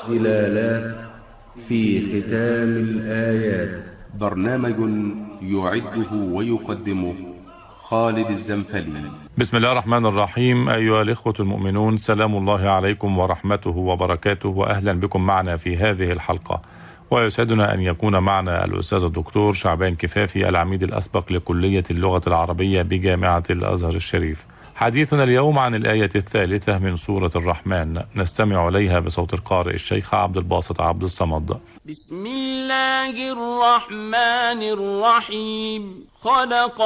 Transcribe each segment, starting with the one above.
دلالات في ختام الآيات. برنامج يعده ويقدمه خالد الزنفلي. بسم الله الرحمن الرحيم. أيها الإخوة المؤمنون، سلام الله عليكم ورحمته وبركاته، وأهلا بكم معنا في هذه الحلقة. ويسعدنا أن يكون معنا الأستاذ الدكتور شعبان كفافي، العميد الأسبق لكلية اللغة العربية بجامعة الأزهر الشريف. حديثنا اليوم عن الآية الثالثة من سورة الرحمن، نستمع إليها بصوت القارئ الشيخ عبد الباسط عبد الصمد. بسم الله الرحمن الرحيم. خلق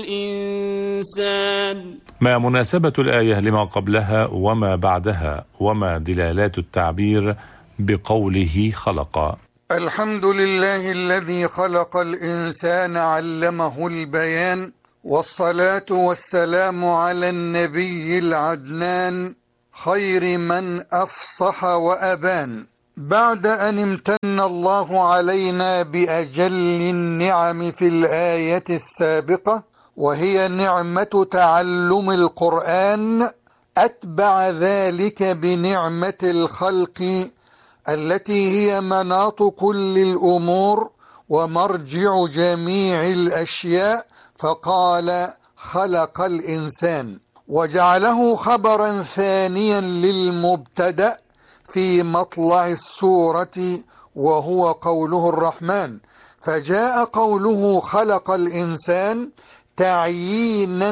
الإنسان. ما مناسبة الآية لما قبلها وما بعدها، وما دلالات التعبير بقوله خلق؟ الحمد لله الذي خلق الإنسان علمه البيان، والصلاة والسلام على النبي العدنان خير من أفصح وأبان. بعد أن امتن الله علينا بأجل النعم في الآية السابقة، وهي نعمة تعلم القرآن، أتبع ذلك بنعمة الخلق التي هي مناط كل الأمور ومرجع جميع الأشياء، فقال خلق الإنسان، وجعله خبرا ثانيا للمبتدأ في مطلع السورة، وهو قوله الرحمن، فجاء قوله خلق الإنسان تعيينا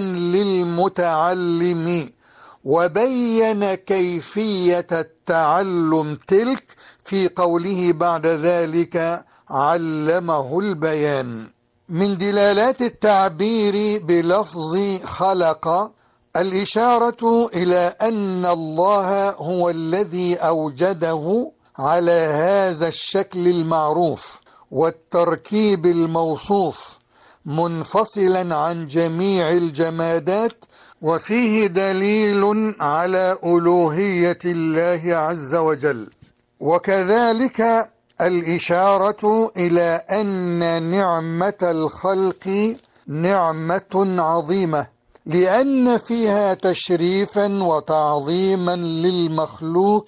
للمتعلم، وبين كيفية التعلم تلك في قوله بعد ذلك علمه البيان. من دلالات التعبير بلفظ خلق الإشارة إلى أن الله هو الذي أوجده على هذا الشكل المعروف والتركيب الموصوف، منفصلا عن جميع الجمادات، وفيه دليل على ألوهية الله عز وجل. وكذلك الإشارة إلى أن نعمة الخلق نعمة عظيمة، لأن فيها تشريفا وتعظيما للمخلوق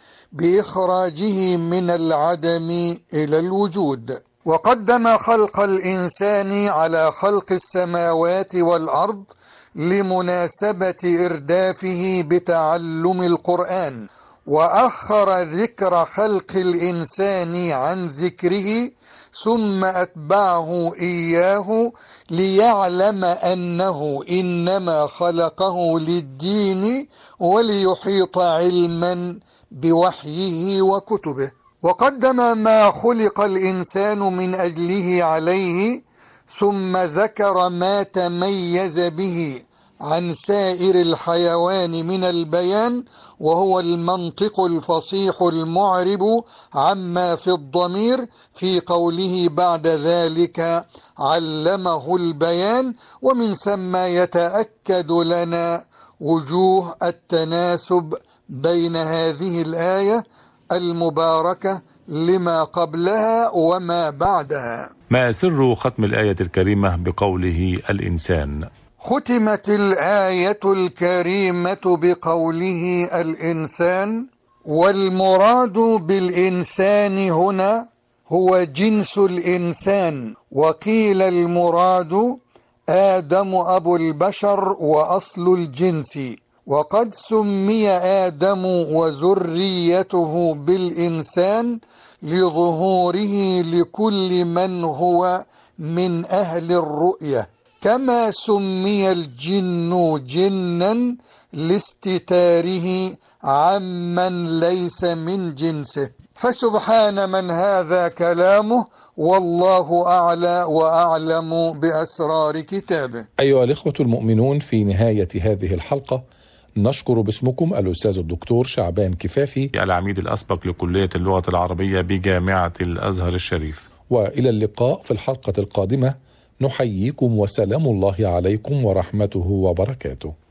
بإخراجه من العدم إلى الوجود. وقدم خلق الإنسان على خلق السماوات والأرض لمناسبة إردافه بتعلم القرآن، وأخر ذكر خلق الإنسان عن ذكره، ثم أتبعه إياه ليعلم أنه إنما خلقه للدين وليحيط علما بوحيه وكتبه. وقدم ما خلق الإنسان من أجله عليه، ثم ذكر ما تميز به عن سائر الحيوان من البيان، وهو المنطق الفصيح المعرب عما في الضمير، في قوله بعد ذلك علمه البيان. ومن ثم يتأكد لنا وجوه التناسب بين هذه الآية المباركة لما قبلها وما بعدها. ما سر ختم الآية الكريمة بقوله الإنسان؟ ختمت الآية الكريمة بقوله الإنسان، والمراد بالإنسان هنا هو جنس الإنسان، وقيل المراد آدم أبو البشر وأصل الجنس. وقد سمي آدم وذريته بالإنسان لظهوره لكل من هو من أهل الرؤية، كما سمي الجن جنا لاستتاره عمن ليس من جنسه. فسبحان من هذا كلامه، والله أعلى وأعلم بأسرار كتابه. أيها الإخوة المؤمنون، في نهاية هذه الحلقة نشكر باسمكم الأستاذ الدكتور شعبان كفافي، العميد الأسبق لكلية اللغة العربية بجامعة الأزهر الشريف. وإلى اللقاء في الحلقة القادمة، نحييكم وسلام الله عليكم ورحمته وبركاته.